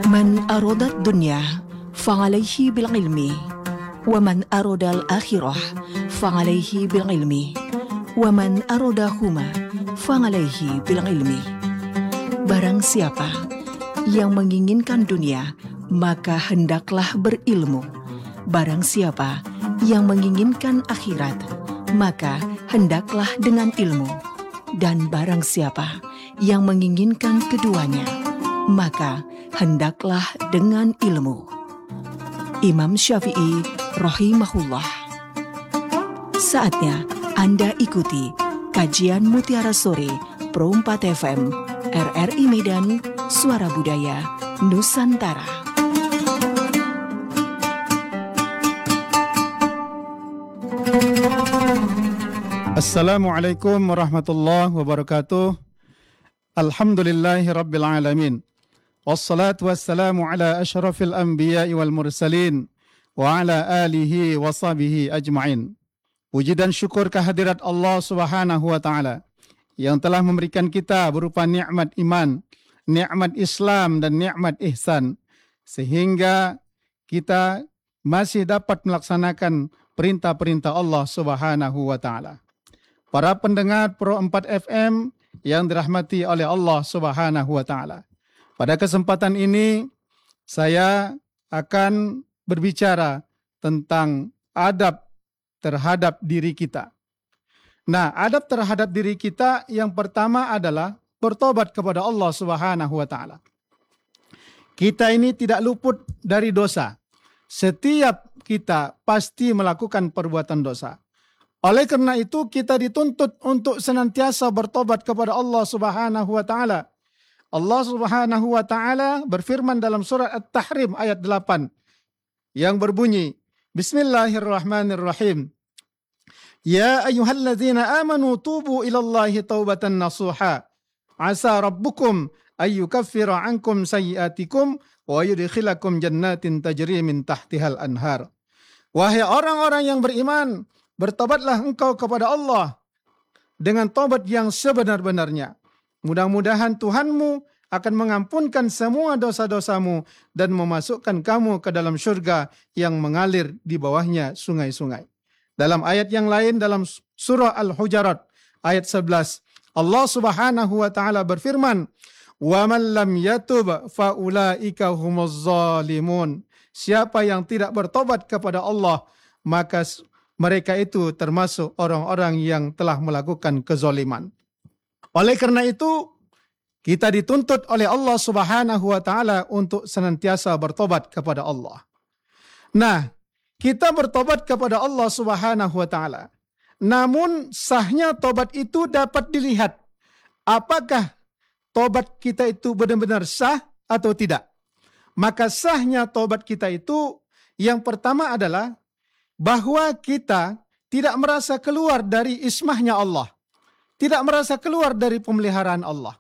من أراد الدنيا فعليه بالعلم ومن أراد الآخرة فعليه بالعلم ومن أرادهما فعليه بالعلم. Barang siapa yang menginginkan dunia, maka hendaklah berilmu. Barang siapa yang menginginkan akhirat, maka hendaklah dengan ilmu. Dan barang siapa yang menginginkan keduanya, maka hendaklah dengan ilmu. Imam Syafi'i rahimahullah. Saatnya Anda ikuti kajian Mutiara Sore Pro 4 FM RRI Medan, Suara Budaya Nusantara. Assalamualaikum warahmatullahi wabarakatuh. Alhamdulillahi rabbil alamin. Wassalatu wassalamu ala asyrafil anbiya'i wal mursalin wa ala alihi wa sahbihi ajma'in. Puji dan syukur kehadirat Allah Subhanahu wa taala yang telah memberikan kita berupa nikmat iman, nikmat Islam dan nikmat ihsan, sehingga kita masih dapat melaksanakan perintah-perintah Allah Subhanahu wa taala. Para pendengar Pro 4 FM yang dirahmati oleh Allah Subhanahu wa taala. Pada kesempatan ini saya akan berbicara tentang adab terhadap diri kita. Nah, adab terhadap diri kita yang pertama adalah bertobat kepada Allah Subhanahu wa taala. Kita ini tidak luput dari dosa. Setiap kita pasti melakukan perbuatan dosa. Oleh karena itu kita dituntut untuk senantiasa bertobat kepada Allah Subhanahu wa taala. Allah Subhanahu wa taala berfirman dalam surat At-Tahrim ayat 8 yang berbunyi, Bismillahirrahmanirrahim. Ya ayyuhalladzina amanu tubu ilallahi taubatan nasuha. Asa rabbukum ayyukaffira ankum sayyiatikum wa yudkhilakum jannatin tajri min tahtihal anhar. Wahai orang-orang yang beriman, bertobatlah engkau kepada Allah dengan tobat yang sebenar-benarnya. Mudah-mudahan Tuhanmu akan mengampunkan semua dosa-dosamu dan memasukkan kamu ke dalam syurga yang mengalir di bawahnya sungai-sungai. Dalam ayat yang lain dalam surah Al-Hujarat ayat 11, Allah Subhanahu wa taala berfirman, "Wa man lam yatub fa ulaika humuz zalimun." Siapa yang tidak bertobat kepada Allah, maka mereka itu termasuk orang-orang yang telah melakukan kezaliman. Oleh karena itu, kita dituntut oleh Allah Subhanahu wa taala untuk senantiasa bertobat kepada Allah. Nah, kita bertobat kepada Allah Subhanahu wa taala. Namun sahnya tobat itu dapat dilihat. Apakah tobat kita itu benar-benar sah atau tidak? Maka sahnya tobat kita itu yang pertama adalah bahwa kita tidak merasa keluar dari ismahnya Allah. Tidak merasa keluar dari pemeliharaan Allah.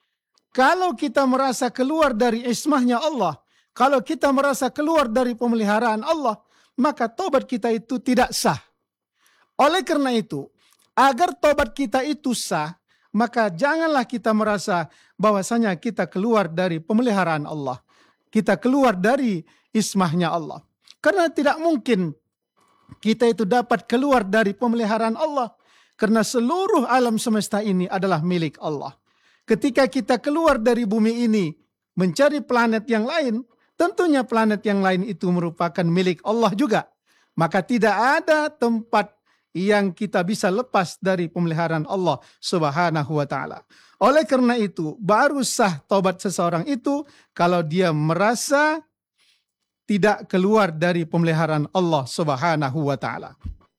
Kalau kita merasa keluar dari ismahnya Allah, kalau kita merasa keluar dari pemeliharaan Allah, maka tobat kita itu tidak sah. Oleh karena itu, agar tobat kita itu sah, maka janganlah kita merasa bahwasanya kita keluar dari pemeliharaan Allah. Kita keluar dari ismahnya Allah. Karena tidak mungkin kita itu dapat keluar dari pemeliharaan Allah. Karena seluruh alam semesta ini adalah milik Allah. Ketika kita keluar dari bumi ini, mencari planet yang lain, tentunya planet yang lain itu merupakan milik Allah juga. Maka tidak ada tempat yang kita bisa lepas dari pemeliharaan Allah Subhanahu wa taala. Oleh karena itu, baru sah taubat seseorang itu kalau dia merasa tidak keluar dari pemeliharaan Allah Subhanahu wa taala.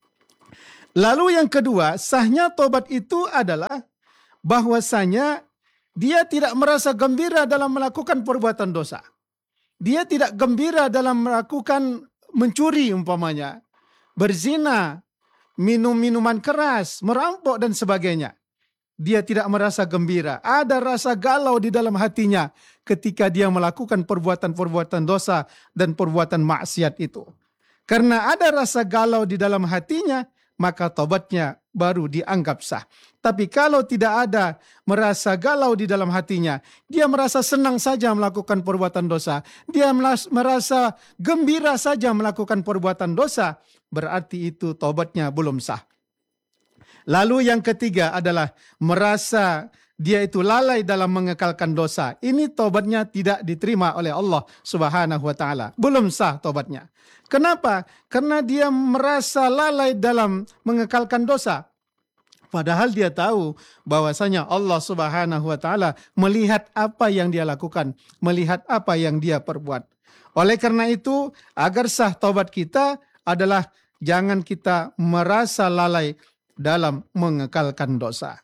Lalu yang kedua, sahnya taubat itu adalah bahwasanya dia tidak merasa gembira dalam melakukan perbuatan dosa. Dia tidak gembira dalam melakukan mencuri umpamanya, berzina, minum minuman keras, merampok dan sebagainya. Dia tidak merasa gembira. Ada rasa galau di dalam hatinya ketika dia melakukan perbuatan-perbuatan dosa dan perbuatan maksiat itu. Karena ada rasa galau di dalam hatinya, maka tobatnya baru dianggap sah. Tapi kalau tidak ada merasa galau di dalam hatinya, dia merasa senang saja melakukan perbuatan dosa, dia merasa gembira saja melakukan perbuatan dosa, berarti itu tobatnya belum sah. Lalu yang ketiga adalah merasa dia itu lalai dalam mengekalkan dosa. Ini tobatnya tidak diterima oleh Allah Subhanahu wa taala. Belum sah tobatnya. Kenapa? Karena dia merasa lalai dalam mengekalkan dosa. Padahal dia tahu bahwasanya Allah Subhanahu wa taala melihat apa yang dia lakukan, melihat apa yang dia perbuat. Oleh karena itu, agar sah taubat kita adalah jangan kita merasa lalai dalam mengekalkan dosa.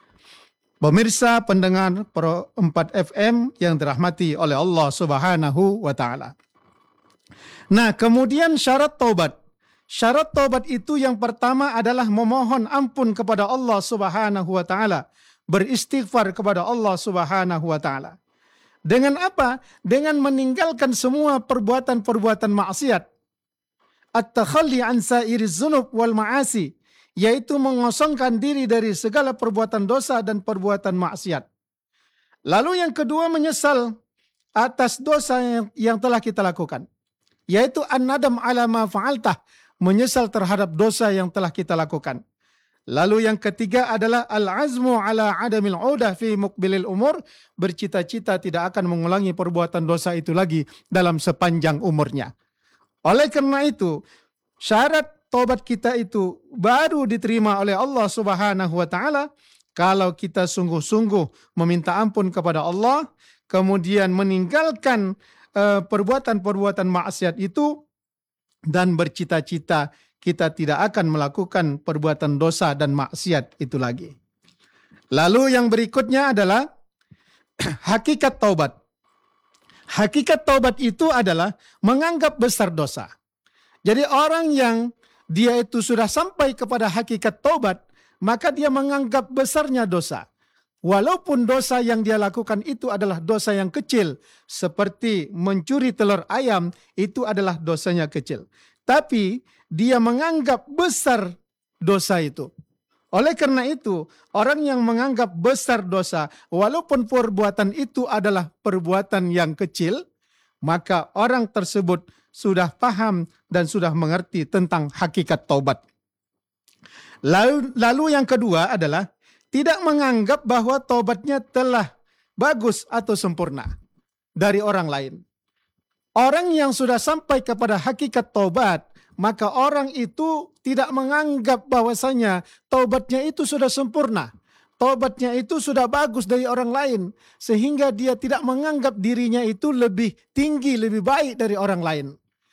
Pemirsa pendengar Pro 4 FM yang dirahmati oleh Allah Subhanahu wa taala. Nah, kemudian syarat taubat. Syarat taubat itu yang pertama adalah memohon ampun kepada Allah Subhanahu wa taala, beristighfar kepada Allah Subhanahu wa taala. Dengan apa? Dengan meninggalkan semua perbuatan-perbuatan maksiat. At-takhalli an sa'iriz dzunub wal ma'asi, yaitu mengosongkan diri dari segala perbuatan dosa dan perbuatan maksiat. Lalu yang kedua, menyesal atas dosa yang telah kita lakukan, yaitu an-nadam ala ma fa'altah, menyesal terhadap dosa yang telah kita lakukan. Lalu yang ketiga adalah al-azmu ala adamil udah fi muqbilil umur, bercita-cita tidak akan mengulangi perbuatan dosa itu lagi dalam sepanjang umurnya. Oleh karena itu, syarat taubat kita itu baru diterima oleh Allah Subhanahu wa taala kalau kita sungguh-sungguh meminta ampun kepada Allah, kemudian meninggalkan perbuatan-perbuatan maksiat itu, dan bercita-cita kita tidak akan melakukan perbuatan dosa dan maksiat itu lagi. Lalu yang berikutnya adalah hakikat taubat. Hakikat taubat itu adalah menganggap besar dosa. Jadi orang yang dia itu sudah sampai kepada hakikat taubat, maka dia menganggap besarnya dosa. Walaupun dosa yang dia lakukan itu adalah dosa yang kecil, seperti mencuri telur ayam, itu adalah dosanya kecil. Tapi dia menganggap besar dosa itu. Oleh karena itu, orang yang menganggap besar dosa, walaupun perbuatan itu adalah perbuatan yang kecil, maka orang tersebut sudah paham dan sudah mengerti tentang hakikat taubat. Lalu yang kedua adalah tidak menganggap bahwa taubatnya telah bagus atau sempurna dari orang lain. Orang yang sudah sampai kepada hakikat taubat, maka orang itu tidak menganggap bahwasanya taubatnya itu sudah sempurna. Taubatnya itu sudah bagus dari orang lain, sehingga dia tidak menganggap dirinya itu lebih tinggi, lebih baik dari orang lain.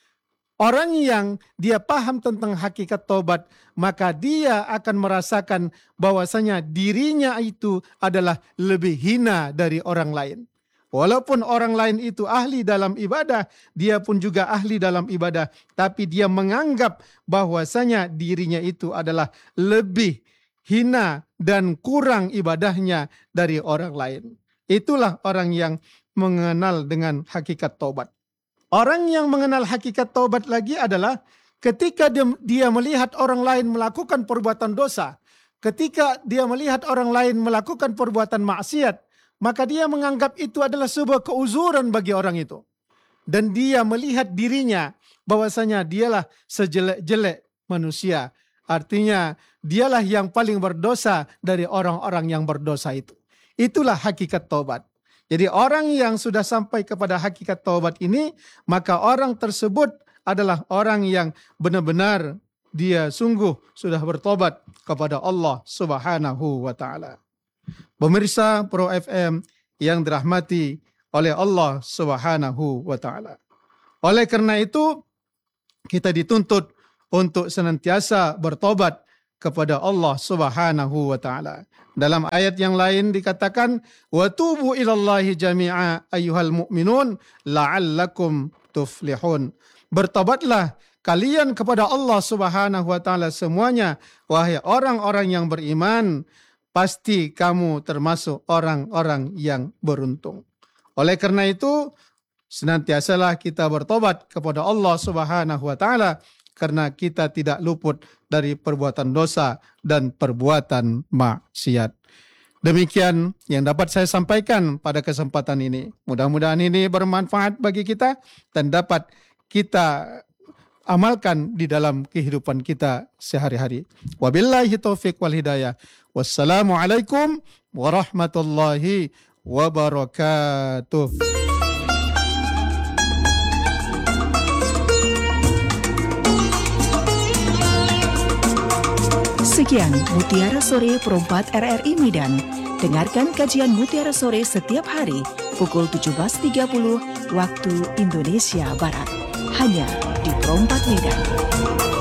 Orang yang dia paham tentang hakikat taubat, maka dia akan merasakan bahwasanya dirinya itu adalah lebih hina dari orang lain. Walaupun orang lain itu ahli dalam ibadah, dia pun juga ahli dalam ibadah, tapi dia menganggap bahwasanya dirinya itu adalah lebih hina dan kurang ibadahnya dari orang lain. Itulah orang yang mengenal dengan hakikat taubat. Orang yang mengenal hakikat taubat lagi adalah ketika dia melihat orang lain melakukan perbuatan dosa, ketika dia melihat orang lain melakukan perbuatan maksiat, maka dia menganggap itu adalah sebuah keuzuran bagi orang itu. Dan dia melihat dirinya bahwasanya dialah sejelek-jelek manusia. Artinya dialah yang paling berdosa dari orang-orang yang berdosa itu. Itulah hakikat taubat. Jadi orang yang sudah sampai kepada hakikat taubat ini, maka orang tersebut adalah orang yang benar-benar dia sungguh sudah bertobat kepada Allah Subhanahu wa taala. Pemirsa Pro FM yang dirahmati oleh Allah Subhanahu wa taala. Oleh karena itu, kita dituntut untuk senantiasa bertobat kepada Allah Subhanahu wa taala. Dalam ayat yang lain dikatakan, wa tubu ilallahi jami'a ayyuhal mu'minun la'allakum tuflihun. Bertobatlah kalian kepada Allah Subhanahu wa taala semuanya, wahai orang-orang yang beriman, pasti kamu termasuk orang-orang yang beruntung. Oleh karena itu, senantiasalah kita bertobat kepada Allah Subhanahu wa taala karena kita tidak luput dari perbuatan dosa dan perbuatan maksiat. Demikian yang dapat saya sampaikan pada kesempatan ini. Mudah-mudahan ini bermanfaat bagi kita dan dapat kita amalkan di dalam kehidupan kita sehari-hari. Wabillahi taufiq wal hidayah. Wassalamualaikum warahmatullahi wabarakatuh. Sekian Mutiara Sore Perempat RRI Medan. Dengarkan kajian Mutiara Sore setiap hari pukul 17.30 waktu Indonesia Barat. Hanya di Perempat Medan.